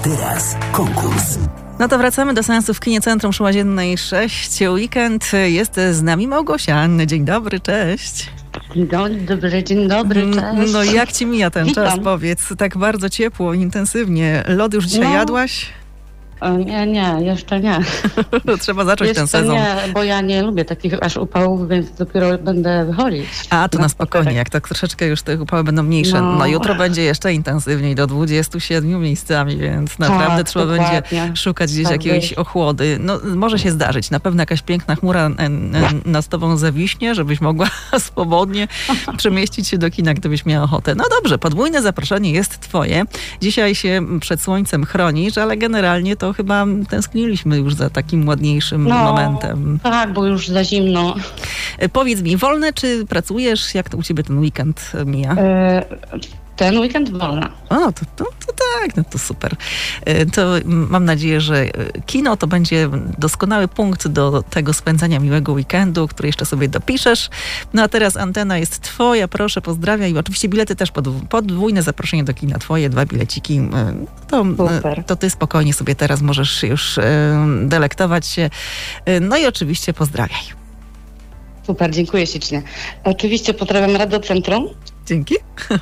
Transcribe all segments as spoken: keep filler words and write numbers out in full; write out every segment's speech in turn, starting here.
teraz konkurs. No to wracamy do seansu w Kinie Centrum przy Łaziennej sześć. Weekend. Jest z nami Małgosia. Dzień dobry, cześć. Dzień dobry, dzień dobry, cześć. No jak ci mija ten Witam. czas, powiedz? Tak bardzo ciepło, intensywnie. Lody już dzisiaj No. jadłaś? O, nie, nie, jeszcze nie. Trzeba zacząć jeszcze ten sezon. nie, bo ja nie lubię takich aż upałów, więc dopiero będę wychodzić. A, to na, na spokojnie, spacerek. jak tak troszeczkę już te upały będą mniejsze. No, No. jutro będzie jeszcze intensywniej, do dwudziestu siedmiu miejscami, więc naprawdę Tak, trzeba dokładnie. będzie szukać gdzieś Tak jakiejś być. ochłody. No, może się zdarzyć. Na pewno jakaś piękna chmura e, e, nad tobą zawiśnie, żebyś mogła swobodnie przemieścić się do kina, gdybyś miała ochotę. No dobrze, podwójne zaproszenie jest twoje. Dzisiaj się przed słońcem chronisz, ale generalnie to chyba tęskniliśmy już za takim ładniejszym No, momentem. tak, bo już za zimno. E, Powiedz mi, wolne czy pracujesz? Jak to u ciebie ten weekend mija? E, ten weekend wolna. O, to, to, to tak, no to super. E, To mam nadzieję, że kino to będzie doskonały punkt do tego spędzania miłego weekendu, który jeszcze sobie dopiszesz. No a teraz antena jest twoja, proszę, pozdrawiam i oczywiście bilety też podw- podwójne zaproszenie do kina twoje, dwa bileciki. E, To, Super. to ty spokojnie sobie teraz możesz już e, delektować się. E, No i oczywiście pozdrawiaj. Super, dziękuję ślicznie. Oczywiście pozdrawiam Radiocentrum. Dzięki.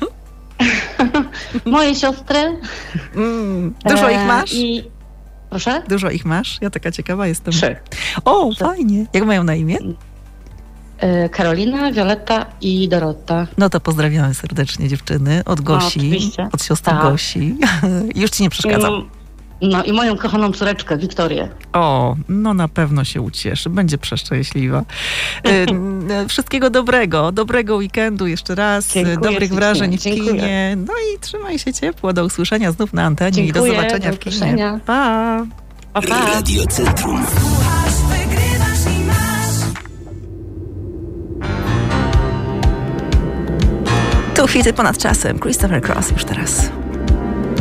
Moje siostry. Mm, dużo ich e, masz? I... Proszę? Dużo ich masz? Ja taka ciekawa jestem. Trzy. O, fajnie. Jak mają na imię? E, Karolina, Wioletta i Dorota. No to pozdrawiamy serdecznie dziewczyny. Od Gosi, oczywiście. od siostry Tak. Gosi. Już ci nie przeszkadzam. Mm, No i moją kochaną córeczkę, Wiktorię. O, no na pewno się ucieszy. Będzie przeszczęśliwa. Y, y, Wszystkiego dobrego. Dobrego weekendu jeszcze raz. Dziękuję Dobrych ślicznie. wrażeń w Dziękuję. kinie. No i trzymaj się ciepło. Do usłyszenia znów na antenie i do Dziękuję, zobaczenia do w kinie. usłyszenia. Pa! Pa, pa. Radiocentrum. Tu chwilę ponad czasem. Christopher Cross już teraz.